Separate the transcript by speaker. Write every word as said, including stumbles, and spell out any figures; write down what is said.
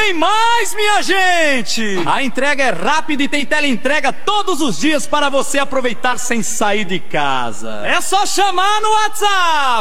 Speaker 1: tem mais, minha gente! A entrega é rápida e tem teleentrega todos os dias para você aproveitar sem sair de casa. É só chamar no WhatsApp!